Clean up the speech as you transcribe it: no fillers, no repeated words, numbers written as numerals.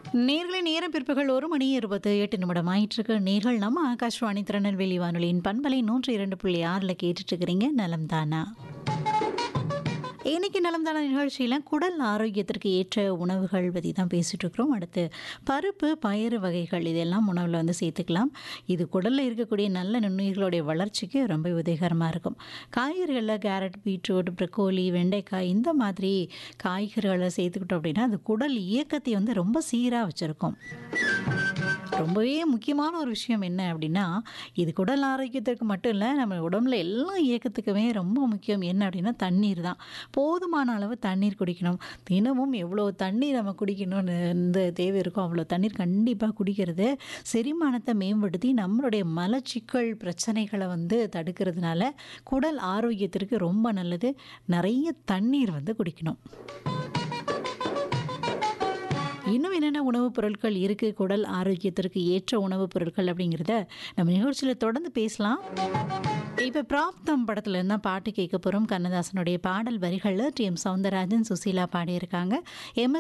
நேர்களை நேரம் பிற்பகல் 1:28 ஆயிட்டிருக்கு. நேர்கள் நம்ம ஆகாஷ்வாணி திருநெல்வேலி வானொலியின் பண்பலை 102.6 கேட்டுட்டு இருக்கிறீங்க. நலம் தானா? இன்னைக்கு நலம் தானா நிகழ்ச்சியில் குடல் ஆரோக்கியத்திற்கு ஏற்ற உணவுகள் பற்றி தான் பேசிகிட்டு இருக்கிறோம். அடுத்து பருப்பு பயறு வகைகள் இதெல்லாம் உணவில் வந்து சேர்த்துக்கலாம். இது குடலில் இருக்கக்கூடிய நல்ல நுண்ணுயிர்களுடைய வளர்ச்சிக்கு ரொம்ப உதவிகரமாக இருக்கும். காய்கறிகளில் கேரட், பீட்ரூட், ப்ரக்கோலி, வெண்டைக்காய் இந்த மாதிரி காய்கறிகளை சேர்த்துக்கிட்டோம் அப்படின்னா அது குடல் இயக்கத்தை வந்து ரொம்ப சீராக வச்சுருக்கும். ரொம்பவே முக்கியமான ஒரு விஷயம் என்ன அப்படின்னா, இது குடல் ஆரோக்கியத்திற்கு மட்டும் இல்லை, நம்ம உடம்புல எல்லா இயக்கத்துக்குமே ரொம்ப முக்கியம் என்ன அப்படின்னா தண்ணீர் தான். போதுமான அளவு தண்ணீர் குடிக்கணும். தினமும் எவ்வளோ தண்ணீர் நம்ம குடிக்கணும்னு இந்த தேவை இருக்கோ அவ்வளோ தண்ணீர் கண்டிப்பாக குடிக்கிறது செரிமானத்தை மேம்படுத்தி நம்மளுடைய மலச்சிக்கல் பிரச்சனைகளை வந்து தடுக்கிறதுனால குடல் ஆரோக்கியத்திற்கு ரொம்ப நல்லது. நிறைய தண்ணீர் வந்து குடிக்கணும். இன்னும் என்னென்ன உணவுப் பொருட்கள் இருக்குது குடல் ஆரோக்கியத்திற்கு ஏற்ற உணவுப் பொருட்கள் அப்படிங்கிறத நம்ம நிகழ்ச்சியில் தொடர்ந்து பேசலாம். இப்போ பிராப்தம் படத்துல இருந்தால் பாட்டு கேட்க போகிறோம். கண்ணதாசனுடைய பாடல் வரிகளில் டி.எம். சௌந்தரராஜன், சுசீலா பாடியிருக்காங்க. எம்.